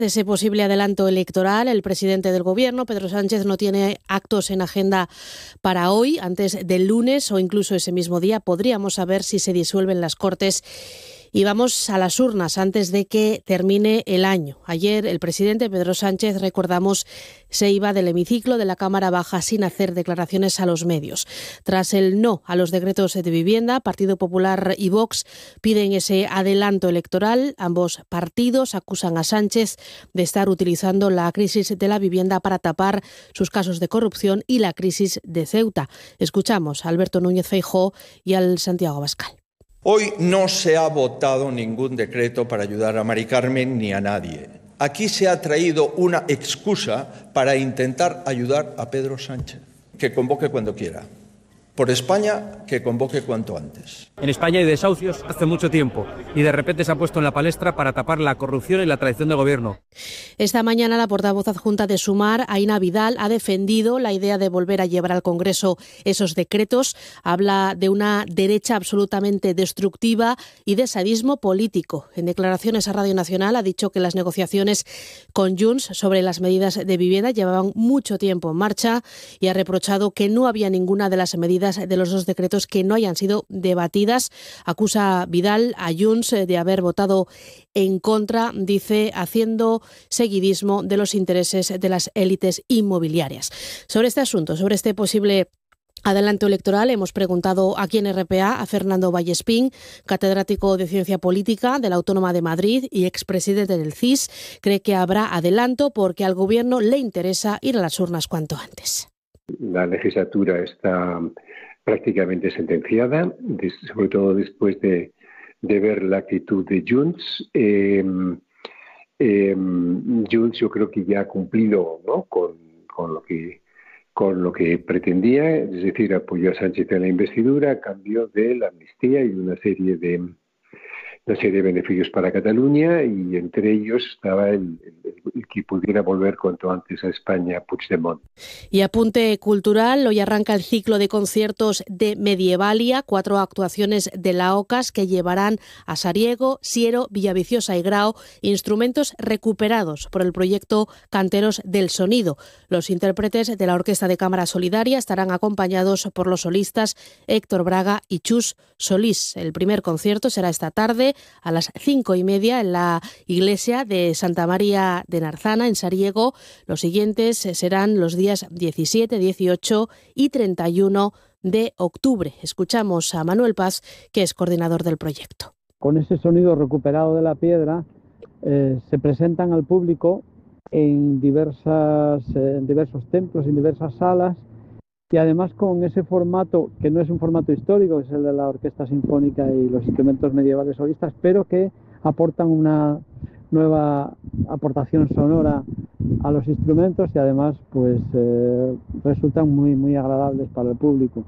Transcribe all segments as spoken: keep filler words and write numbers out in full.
De ese posible adelanto electoral, el presidente del Gobierno, Pedro Sánchez, no tiene actos en agenda para hoy. Antes del lunes o incluso ese mismo día podríamos saber si se disuelven las Cortes. Y vamos a las urnas antes de que termine el año. Ayer el presidente Pedro Sánchez, recordamos, se iba del hemiciclo de la Cámara Baja sin hacer declaraciones a los medios. Tras el no a los decretos de vivienda, Partido Popular y Vox piden ese adelanto electoral. Ambos partidos acusan a Sánchez de estar utilizando la crisis de la vivienda para tapar sus casos de corrupción y la crisis de Ceuta. Escuchamos a Alberto Núñez Feijóo y al Santiago Abascal. Hoy no se ha votado ningún decreto para ayudar a Mari Carmen ni a nadie. Aquí se ha traído una excusa para intentar ayudar a Pedro Sánchez. Que convoque cuando quiera. Por España, que convoque cuanto antes. En España hay desahucios hace mucho tiempo y de repente se ha puesto en la palestra para tapar la corrupción y la traición del gobierno. Esta mañana la portavoz adjunta de Sumar, Aina Vidal, ha defendido la idea de volver a llevar al Congreso esos decretos. Habla de una derecha absolutamente destructiva y de sadismo político. En declaraciones a Radio Nacional ha dicho que las negociaciones con Junts sobre las medidas de vivienda llevaban mucho tiempo en marcha y ha reprochado que no había ninguna de las medidas de los dos decretos que no hayan sido debatidas. Acusa Vidal a Junts de haber votado en contra, dice, haciendo seguidismo de los intereses de las élites inmobiliarias. Sobre este asunto, sobre este posible adelanto electoral, hemos preguntado aquí en R P A a Fernando Vallespín, catedrático de Ciencia Política de la Autónoma de Madrid y expresidente del C I S. Cree que habrá adelanto porque al Gobierno le interesa ir a las urnas cuanto antes. La legislatura está prácticamente sentenciada, sobre todo después de, de ver la actitud de Junts. Eh, eh, Junts yo creo que ya ha cumplido, ¿no?, con, con lo que con lo que pretendía, es decir, apoyó a Sánchez en la investidura a cambio de la amnistía y una serie de una serie de beneficios para Cataluña, y entre ellos estaba el, el, el que pudiera volver cuanto antes a España Puigdemont. Y apunte cultural, hoy arranca el ciclo de conciertos de Medievalia, cuatro actuaciones de la OCAS que llevarán a Sariego, Siero, Villaviciosa y Grao, instrumentos recuperados por el proyecto Canteros del Sonido. Los intérpretes de la Orquesta de Cámara Solidaria estarán acompañados por los solistas Héctor Braga y Chus Solís. El primer concierto será esta tarde a las cinco y media en la iglesia de Santa María de Narzana, en Sariego. Los siguientes serán los días diecisiete, dieciocho y treinta y uno de octubre. Escuchamos a Manuel Paz, que es coordinador del proyecto. Con ese sonido recuperado de la piedra, eh, se presentan al público en, diversas, eh, en diversos templos, en diversas salas, y además con ese formato, que no es un formato histórico, es el de la orquesta sinfónica y los instrumentos medievales solistas, pero que aportan una nueva aportación sonora a los instrumentos y además pues eh, resultan muy, muy agradables para el público.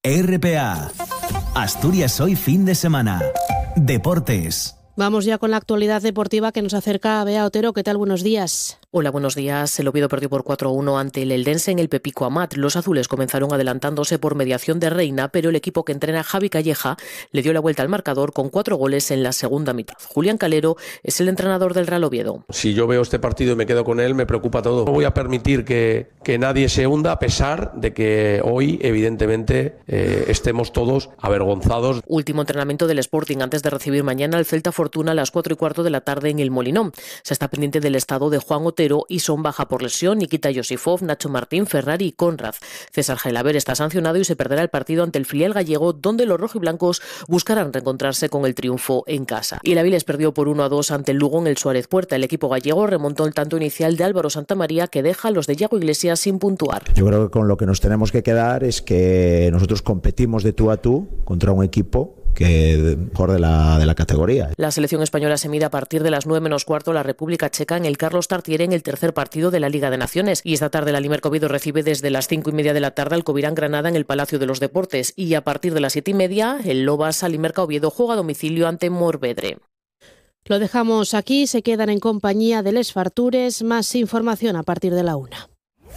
R P A, Asturias hoy fin de semana. Deportes. Vamos ya con la actualidad deportiva que nos acerca Bea Otero. ¿Qué tal? Buenos días. Hola, buenos días. El Oviedo perdió por cuatro a uno ante el Eldense en el Pepico Amat. Los azules comenzaron adelantándose por mediación de Reina, pero el equipo que entrena Javi Calleja le dio la vuelta al marcador con cuatro goles en la segunda mitad. Julián Calero es el entrenador del Real Oviedo. Si yo veo este partido y me quedo con él, me preocupa todo. No voy a permitir que, que nadie se hunda, a pesar de que hoy, evidentemente, eh, estemos todos avergonzados. Último entrenamiento del Sporting antes de recibir mañana el Celta Fortuna a las cuatro y cuarto de la tarde en el Molinón. Se está pendiente del estado de Juan Otero y son baja por lesión Nikita Yosifov, Nacho Martín, Ferrari y Conrad. César Gelabert está sancionado y se perderá el partido ante el filial gallego, donde los rojiblancos buscarán reencontrarse con el triunfo en casa. Y el Avilés perdió por uno a dos ante el Lugo en el Suárez Puerta. El equipo gallego remontó el tanto inicial de Álvaro Santamaría, que deja a los de Yago Iglesias sin puntuar. Yo creo que con lo que nos tenemos que quedar es que nosotros competimos de tú a tú contra un equipo que mejor de la, de la categoría. La selección española se mide a partir de las nueve menos cuarto la República Checa en el Carlos Tartiere en el tercer partido de la Liga de Naciones. Y esta tarde la Limerca Oviedo recibe desde las cinco y media de la tarde al Covirán Granada en el Palacio de los Deportes. Y a partir de las siete y media el Lobas Limerca Oviedo juega a domicilio ante Morvedre. Lo dejamos aquí, se quedan en compañía de Les Fartures. Más información a partir de la una.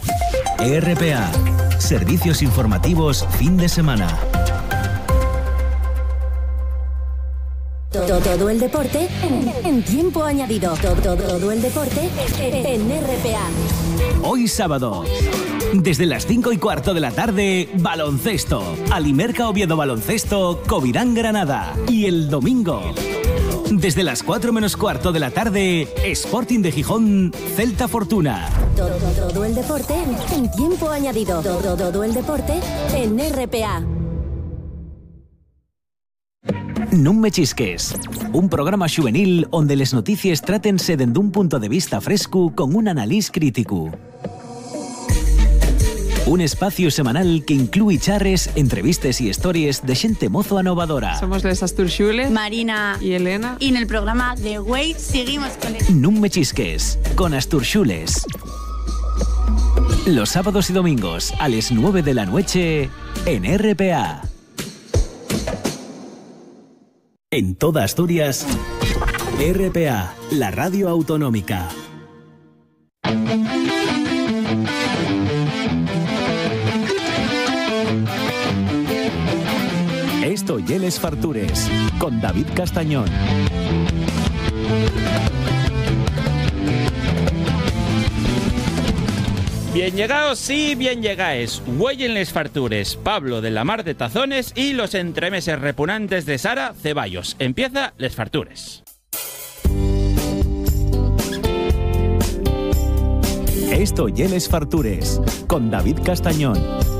R P A, servicios informativos fin de semana. Todo, todo el deporte en, en tiempo añadido. Todo, todo, todo el deporte en R P A. Hoy sábado, desde las cinco y cuarto de la tarde, baloncesto. Alimerca Oviedo Baloncesto, Covirán Granada. Y el domingo, desde las cuatro menos cuarto de la tarde, Sporting de Gijón, Celta Fortuna. Todo, todo el deporte en tiempo añadido. Todo, todo el deporte en R P A. Non me chisques, un programa juvenil onde les notícies trátense dende un punto de vista fresco con un analís crítico. Un espacio semanal que incluye charres, entrevistas y historias de xente mozo anovadora. Somos les Asturxules, Marina y Elena. Y en el programa The Way seguimos con el... Non me chisques, con Asturxules. Los sábados y domingos a las nueve de la noche en R P A. En toda Asturias, R P A, la radio autonómica. Esto y Les Fartures, con David Castañón. Bien llegados, sí, bien llegáis. Huellen les Fartures, Pablo de la Mar de Tazones y los entremeses repugnantes de Sara Ceballos. Empieza les Fartures. Esto y Les Fartures, con David Castañón.